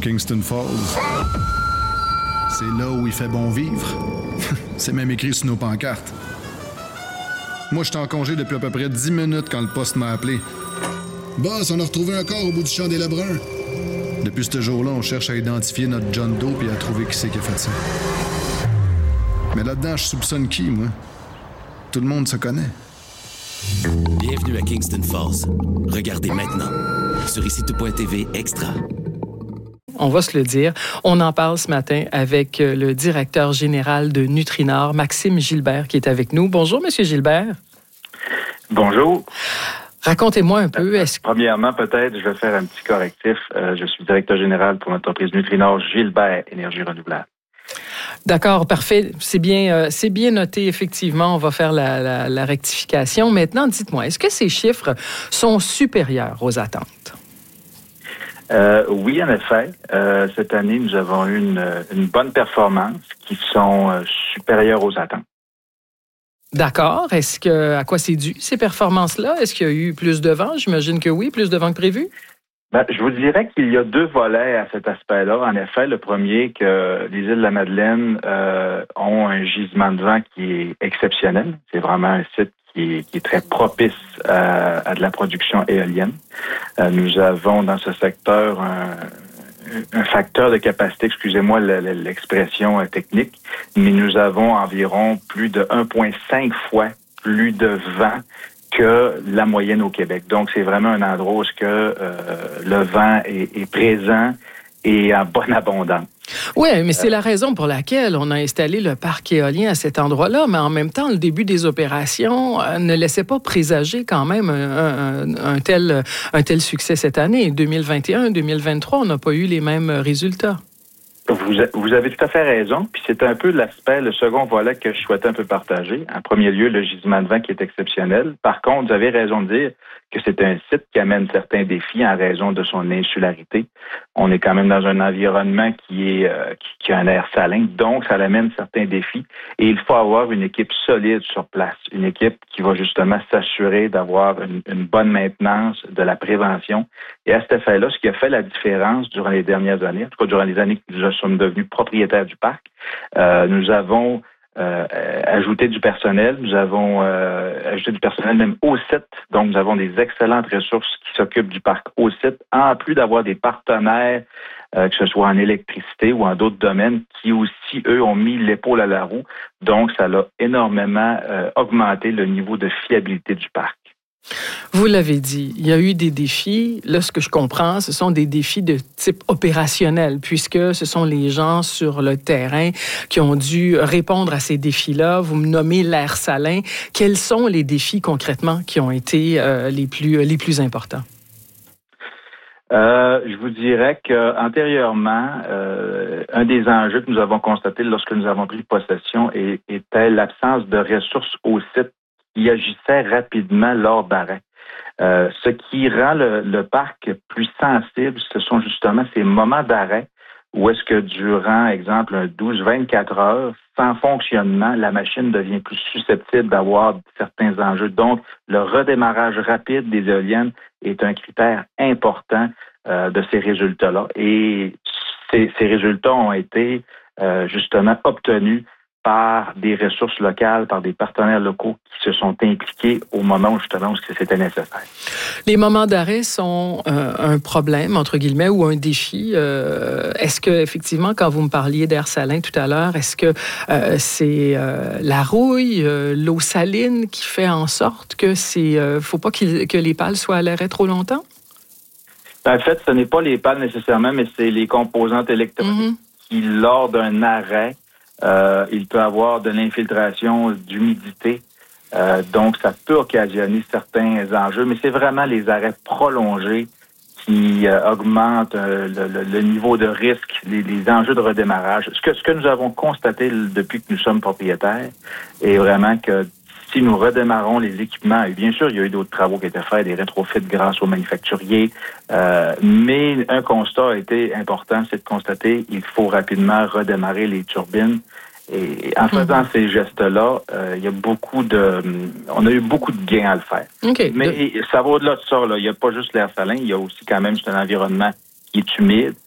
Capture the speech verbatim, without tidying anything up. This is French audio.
Kingston Falls. C'est là où il fait bon vivre. C'est même écrit sur nos pancartes. Moi, j'étais en congé depuis à peu près dix minutes quand le poste m'a appelé. Boss, on a retrouvé un corps au bout du champ des Lebrun. Depuis ce jour-là, on cherche à identifier notre John Doe et à trouver qui c'est qui a fait ça. Mais là-dedans, je soupçonne qui, moi? Tout le monde se connaît. Bienvenue à Kingston Falls. Regardez maintenant sur ici tout point t v Extra. On va se le dire. On en parle ce matin avec le directeur général de Nutrinor, Maxime Gilbert, qui est avec nous. Bonjour, Monsieur Gilbert. Bonjour. Racontez-moi un peu. Est-ce... Premièrement, peut-être, je vais faire un petit correctif. Euh, je suis directeur général pour l'entreprise Nutrinor Gilbert Énergie Renouvelable. D'accord, parfait. C'est bien, euh, c'est bien noté, effectivement. On va faire la, la, la rectification. Maintenant, dites-moi, est-ce que ces chiffres sont supérieurs aux attentes? Euh, oui, en effet. Euh, cette année, nous avons eu une, une bonne performance qui sont euh, supérieures aux attentes. D'accord. Est-ce que, à quoi c'est dû, ces performances-là? Est-ce qu'il y a eu plus de vent? J'imagine que oui, plus de vent que prévu. Ben, je vous dirais qu'il y a deux volets à cet aspect-là. En effet, le premier, que les îles de la Madeleine euh, ont un gisement de vent qui est exceptionnel. C'est vraiment un site qui est, qui est très propice à, à de la production éolienne. Euh, nous avons dans ce secteur un, un facteur de capacité, excusez-moi l'expression technique, mais nous avons environ plus de un virgule cinq fois plus de vent que la moyenne au Québec. Donc, c'est vraiment un endroit où que, euh, le vent est, est présent et en bonne abondance. Oui, mais c'est la raison pour laquelle on a installé le parc éolien à cet endroit-là, mais en même temps, le début des opérations euh, ne laissait pas présager quand même un, un, un, tel, un tel succès cette année. deux mille vingt et un, deux mille vingt-trois, on n'a pas eu les mêmes résultats. Vous, vous avez tout à fait raison, puis c'est un peu l'aspect, le second volet que je souhaitais un peu partager. En premier lieu, le gisement de vent qui est exceptionnel. Par contre, vous avez raison de dire que c'est un site qui amène certains défis en raison de son insularité. On est quand même dans un environnement qui est euh, qui, qui a un air salin, donc ça amène certains défis. Et il faut avoir une équipe solide sur place, une équipe qui va justement s'assurer d'avoir une, une bonne maintenance, de la prévention. Et à cet effet-là, ce qui a fait la différence durant les dernières années, en tout cas durant les années que nous sommes devenus propriétaires du parc, euh, nous avons Euh, ajouter du personnel. Nous avons euh, ajouté du personnel même au site. Donc, nous avons des excellentes ressources qui s'occupent du parc au site, en plus d'avoir des partenaires, euh, que ce soit en électricité ou en d'autres domaines, qui aussi, eux, ont mis l'épaule à la roue. Donc, ça a énormément euh, augmenté le niveau de fiabilité du parc. Vous l'avez dit, il y a eu des défis. Là, ce que je comprends, ce sont des défis de type opérationnel, puisque ce sont les gens sur le terrain qui ont dû répondre à ces défis-là. Vous me nommez l'air salin. Quels sont les défis concrètement qui ont été euh, les plus, les plus importants? Euh, je vous dirais qu'antérieurement, euh, un des enjeux que nous avons constaté lorsque nous avons pris possession est, était l'absence de ressources au site qui agissait rapidement lors d'arrêt. Euh, ce qui rend le, le parc plus sensible, ce sont justement ces moments d'arrêt où est-ce que durant, exemple, un douze à vingt-quatre heures, sans fonctionnement, la machine devient plus susceptible d'avoir certains enjeux. Donc, le redémarrage rapide des éoliennes est un critère important euh, de ces résultats-là. Et ces, ces résultats ont été euh, justement obtenus par des ressources locales, par des partenaires locaux qui se sont impliqués au moment où, justement, où c'était nécessaire. Les moments d'arrêt sont euh, un problème, entre guillemets, ou un défi. Euh, est-ce que, effectivement, quand vous me parliez d'air salin tout à l'heure, est-ce que euh, c'est euh, la rouille, euh, l'eau saline qui fait en sorte que c'est, euh, faut pas qu'il, que les pales soient à l'arrêt trop longtemps? En fait, ce n'est pas les pales nécessairement, mais c'est les composantes électroniques mm-hmm. qui, lors d'un arrêt, Euh, il peut avoir de l'infiltration d'humidité, euh, donc ça peut occasionner certains enjeux, mais c'est vraiment les arrêts prolongés qui euh, augmentent euh, le, le, le niveau de risque, les, les enjeux de redémarrage. Ce que, ce que nous avons constaté depuis que nous sommes propriétaires est vraiment que si nous redémarrons les équipements, et bien sûr, il y a eu d'autres travaux qui étaient faits, des rétrofits grâce aux manufacturiers, euh, mais un constat a été important, c'est de constater qu'il faut rapidement redémarrer les turbines. Et en faisant mmh. ces gestes-là, euh, il y a beaucoup de, on a eu beaucoup de gains à le faire. Okay. Mais ça va au-delà de ça, là. Il n'y a pas juste l'air salin, il y a aussi quand même, c'est un environnement qui est humide.